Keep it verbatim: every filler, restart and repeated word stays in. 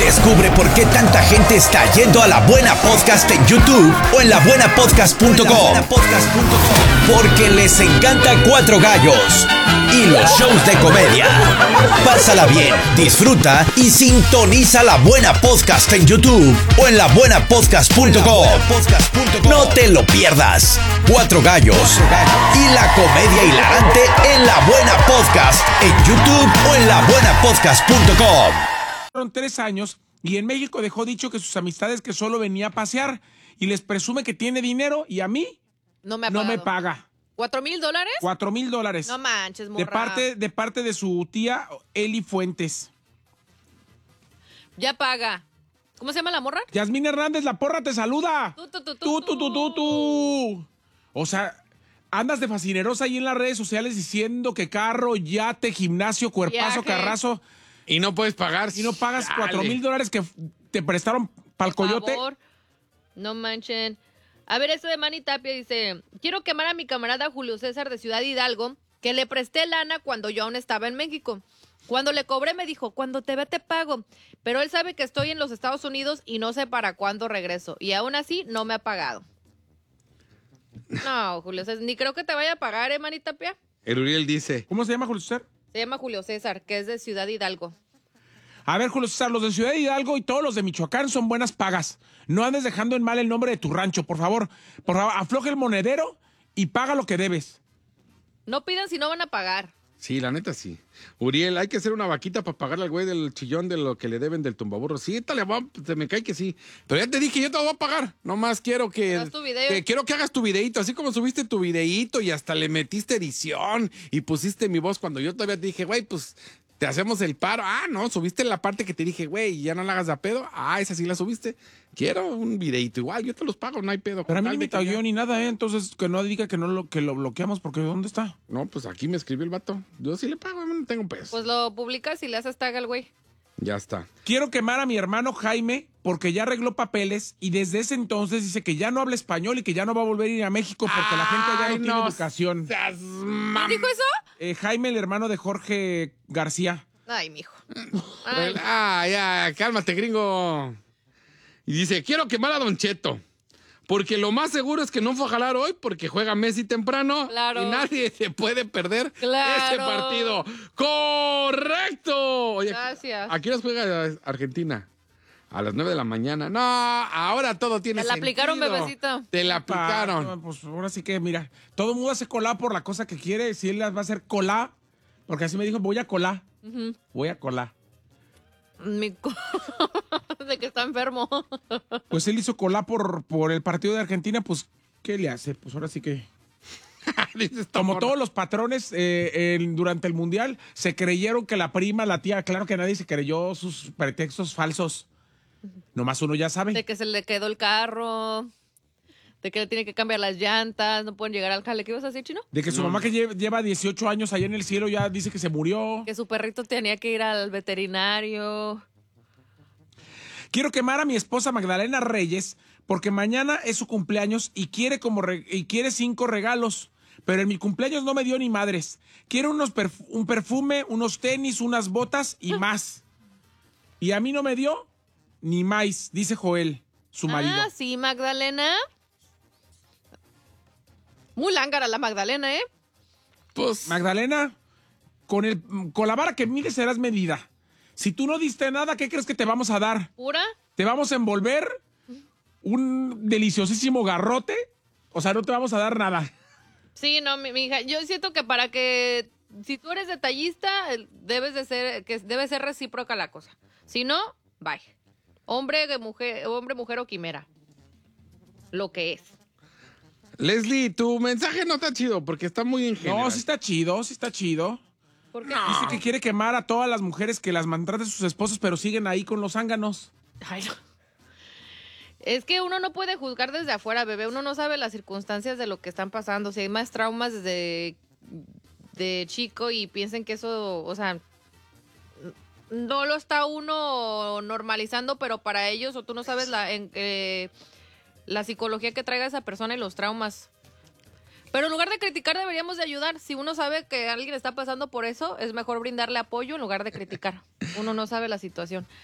Descubre por qué tanta gente está yendo a La Buena Podcast en YouTube o en la buena podcast punto com. Porque les encanta Cuatro Gallos y los shows de comedia. Pásala bien, disfruta y sintoniza La Buena Podcast en YouTube o en la buena podcast punto com. No te lo pierdas. Cuatro Gallos y la comedia hilarante en La Buena Podcast en YouTube o en la buena podcast punto com. Fueron tres años y en México dejó dicho que sus amistades que solo venía a pasear y les presume que tiene dinero y a mí no me, ha no pagado. me paga. ¿Cuatro mil dólares? Cuatro mil dólares. No manches, morra. De parte, de parte de su tía Eli Fuentes. Ya paga. ¿Cómo se llama la morra? Yasmín Hernández, la porra te saluda. Tú, tú, tú, Tú, tú, tú, tú, tú, tú. O sea, andas de fascinerosa ahí en las redes sociales diciendo que carro, yate, gimnasio, cuerpazo, Viaje. carrazo. Y no puedes pagar. Y no pagas Dale. cuatro mil dólares que te prestaron para el Por coyote. favor, no manchen. A ver, esto de Manny Tapia dice, quiero quemar a mi camarada Julio César de Ciudad Hidalgo, que le presté lana cuando yo aún estaba en México. Cuando le cobré me dijo, cuando te ve te pago. Pero él sabe que estoy en los Estados Unidos y no sé para cuándo regreso. Y aún así no me ha pagado. No, Julio César, ni creo que te vaya a pagar, ¿eh, Manny Tapia? El Uriel dice, ¿Cómo se llama, Julio César? Se llama Julio César, que es de Ciudad Hidalgo. A ver, Julio César, los de Ciudad Hidalgo y todos los de Michoacán son buenas pagas. No andes dejando en mal el nombre de tu rancho, por favor. Por favor, afloja el monedero y paga lo que debes. No pidan si no van a pagar. sí, la neta sí. Uriel, hay que hacer una vaquita para pagarle al güey del chillón de lo que le deben del tumbaburro. Sí, tal, se me cae que sí. Pero ya te dije, yo te lo voy a pagar. Nomás quiero que, Haz tu video. que quiero que hagas tu videíto, así como subiste tu videíto y hasta le metiste edición y pusiste mi voz cuando yo todavía te dije, güey, pues te hacemos el paro. Ah, no, subiste la parte que te dije, güey, ya no la hagas de a pedo. Ah, esa sí la subiste. Quiero un videíto igual, yo te los pago, no hay pedo. Pero a mí no Con me tal de que tagueó ya- ni nada, ¿eh? Entonces, que no diga que no lo, que lo bloqueamos, porque ¿dónde está? No, pues aquí me escribió el vato. Yo sí le pago, no tengo peso. Pues lo publicas y le haces tag al güey. Ya está. Quiero quemar a mi hermano Jaime porque ya arregló papeles y desde ese entonces dice que ya no habla español y que ya no va a volver a ir a México porque la gente allá no Ay, tiene educación. seas mam- ¿Dijo eso? Eh, Jaime, el hermano de Jorge García. Ay, mijo. Ay. Ah, ya, cálmate, gringo. Y dice, quiero quemar a Don Cheto. Porque lo más seguro es que no fue a jalar hoy porque juega Messi temprano. Claro. Y nadie se puede perder Claro. ese partido. ¡Correcto! Oye, Gracias. ¿a qué hora juega Argentina? A las nueve de la mañana. No, ahora todo tiene Te la sentido. aplicaron, bebecito. Te la Pa- aplicaron. Pues ahora sí que, mira, todo el mundo hace colá por la cosa que quiere. Si él las va a hacer colá, porque así me dijo, voy a colá. Voy a colá. Mi co- de que está enfermo. Pues él hizo colá por, por el partido de Argentina, pues, ¿qué le hace? Pues ahora sí que... Dice esta Como morra. todos los patrones eh, en- durante el Mundial, se creyeron que la prima, la tía, claro que nadie se creyó sus pretextos falsos. Nomás uno ya sabe. De que se le quedó el carro. De que le tiene que cambiar las llantas. No pueden llegar al jale. ¿Qué ibas a decir, Chino? De que su mamá que lle- lleva dieciocho años allá en el cielo ya dice que se murió. Que su perrito tenía que ir al veterinario. Quiero quemar a mi esposa Magdalena Reyes porque mañana es su cumpleaños y quiere, como re- y quiere cinco regalos. Pero en mi cumpleaños no me dio ni madres. Quiero unos perf- un perfume, unos tenis, unas botas y más. Y a mí no me dio ni más, dice Joel, su marido. Ah, sí, Magdalena. Muy lángara la Magdalena, ¿eh? Pues, Magdalena, con, el, con la vara que mides serás medida. Si tú no diste nada, ¿qué crees que te vamos a dar? ¿Pura? ¿Te vamos a envolver un deliciosísimo garrote? O sea, no te vamos a dar nada. Sí, no, mi, mi hija. Yo siento que para que... Si tú eres detallista, el- debes de ser... Que debe ser recíproca la cosa. Si no, bye. Hombre, mujer, hombre, mujer o quimera. Lo que es. Leslie, tu mensaje no está chido porque está muy en general. No, sí está chido, sí está chido. ¿Por qué? Dice que quiere quemar a todas las mujeres que las maltratan sus esposos, pero siguen ahí con los zánganos. Ay, no. Es que uno no puede juzgar desde afuera, bebé. Uno no sabe las circunstancias de lo que están pasando. Si hay más traumas desde de chico y piensen que eso, o sea, no lo está uno normalizando, pero para ellos, o tú no sabes la, en, eh, la psicología que traiga esa persona y los traumas. Pero en lugar de criticar, deberíamos de ayudar. Si uno sabe que alguien está pasando por eso, es mejor brindarle apoyo en lugar de criticar. Uno no sabe la situación.